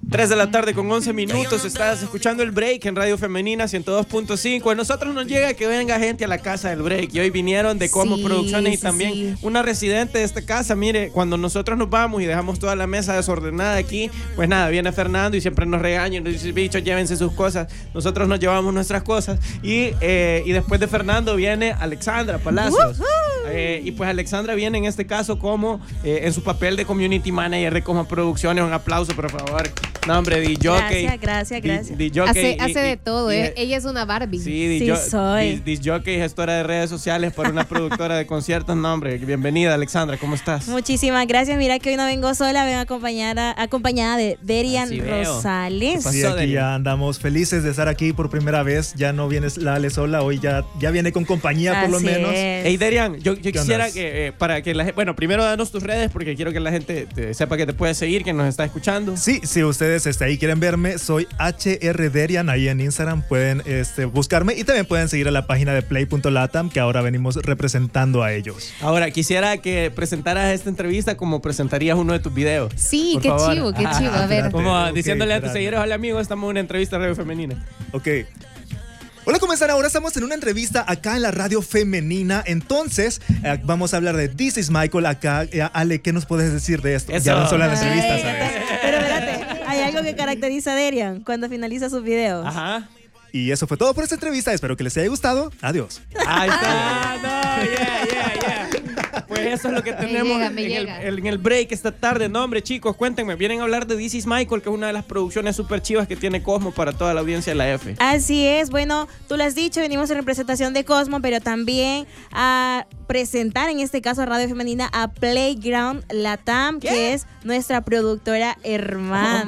3 de la tarde con 11 minutos. Estás escuchando el Break en Radio Femenina 102.5. A nosotros nos llega que venga gente a la casa del Break. Y hoy vinieron de Cosmo Producciones y también una residente de esta casa. Mire, cuando nosotros nos vamos y dejamos toda la mesa desordenada aquí, pues nada, viene Fernando y siempre nos regaña y nos dice: bichos, llévense sus cosas. Nosotros nos llevamos nuestras cosas. Y después de Fernando viene Alexandra Palacios. Y pues Alexandra viene en este caso como en su papel de Community Manager de Cosmo Producciones. Un aplauso, por favor. No, hombre, DJ. Gracias. Hace de todo, ella es una Barbie. Sí, soy. DJ, gestora de redes sociales para una productora de conciertos. No, hombre, bienvenida, Alexandra, ¿cómo estás? Muchísimas gracias. Mira que hoy no vengo sola, vengo acompañada de Derian Rosales. Sí, aquí ya andamos felices de estar aquí por primera vez. Ya no vienes la Ale sola, hoy ya viene con compañía por lo menos. Hey, Derian, yo quisiera que, para que la gente, bueno, primero danos tus redes porque quiero que la gente sepa que te puede seguir, que nos está escuchando. Sí, si ustedes ahí quieren verme, soy HRDerian, ahí en Instagram pueden buscarme y también pueden seguir a la página de play.latam que ahora venimos representando a ellos. Ahora, quisiera que presentaras esta entrevista como presentarías uno de tus videos. Sí, qué chivo, a ver. Como diciéndole a tus seguidores: hola amigos, estamos en una entrevista de Radio Femenina. Ok. Hola, ¿cómo están? Ahora estamos en una entrevista acá en la Radio Femenina. Entonces, vamos a hablar de This is Michael acá. Ale, ¿qué nos puedes decir de esto? Eso. Ya no solo en la entrevista, ¿sabes? Pero espérate, hay algo que caracteriza a Derian cuando finaliza sus videos. Ajá. Y eso fue todo por esta entrevista. Espero que les haya gustado. Adiós. Ahí está. Yeah. Pues eso es lo que tenemos en el break esta tarde. No, hombre, chicos, cuéntenme. Vienen a hablar de This is Michael, que es una de las producciones súper chivas que tiene Cosmo para toda la audiencia de la F. Así es. Bueno, tú lo has dicho, venimos en representación de Cosmo, pero también a presentar en este caso a Radio Femenina a Playground Latam, que es nuestra productora hermana.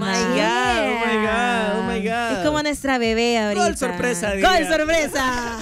Oh my God. Es como nuestra bebé ahorita. Gol sorpresa. ¡Gol sorpresa!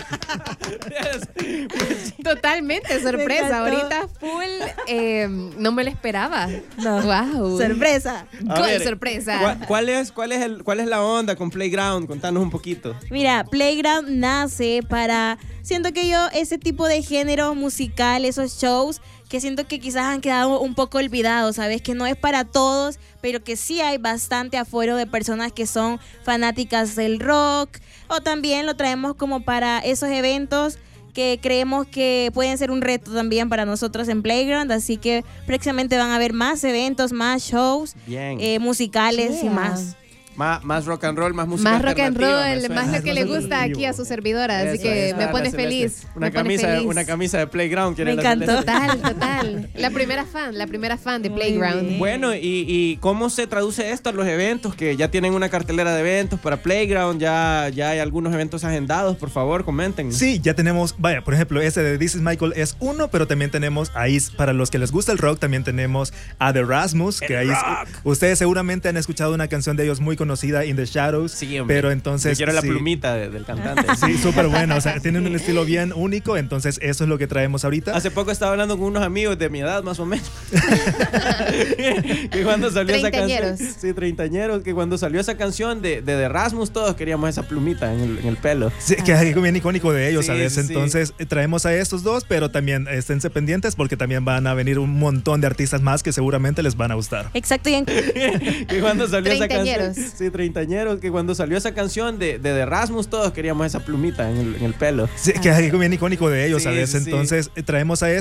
Totalmente sorpresa. Ahorita full, no me lo esperaba. No. Wow. Sorpresa. Gol sorpresa. ¿Cuál es la onda con Playground? Contanos un poquito. Mira, Playground nace para... Siento que ese tipo de género musical, esos shows que siento que quizás han quedado un poco olvidados, ¿sabes? Que no es para todos, pero que sí hay bastante afuera de personas que son fanáticas del rock, o también lo traemos como para esos eventos que creemos que pueden ser un reto también para nosotros en Playground, así que próximamente van a haber más eventos, más shows musicales y más. Más rock and roll, más música más rock and alternativa, roll, más lo que le gusta aquí a su servidora, así que me pone feliz. Una camisa de Playground. Me encantó. Total. La primera fan de Playground. Bueno, ¿y cómo se traduce esto a los eventos? Que ya tienen una cartelera de eventos para Playground, ya hay algunos eventos agendados, por favor, comenten. Sí, ya tenemos, por ejemplo, ese de This is Michael es uno, pero también tenemos ahí, para los que les gusta el rock, también tenemos a The Rasmus, que ahí ustedes seguramente han escuchado una canción de ellos muy conocida, In the Shadows. Sí, hombre. Pero entonces... Yo quiero la plumita del cantante. Sí, súper buena. O sea, tienen un estilo bien único. Entonces, eso es lo que traemos ahorita. Hace poco estaba hablando con unos amigos de mi edad, más o menos. Que cuando salió esa canción... Sí, treintañeros. Que cuando salió esa canción de Rasmus, todos queríamos esa plumita en el pelo. Sí, que es algo bien icónico de ellos, ¿sabes? Sí. Entonces, traemos a estos dos, pero también esténse pendientes porque también van a venir un montón de artistas más que seguramente les van a gustar. Exacto. Que cuando salió esa canción... Sí, treintañeros, que cuando salió esa canción de Rasmus, todos queríamos esa plumita en el pelo. Sí, que es algo bien icónico de ellos, ¿sabes? Entonces, traemos a